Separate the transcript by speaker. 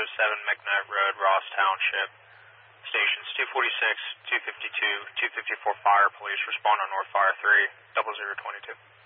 Speaker 1: McKnight Road, Ross Township. Stations 246, 252, 254 Fire Police respond on North Fire 3, 0022.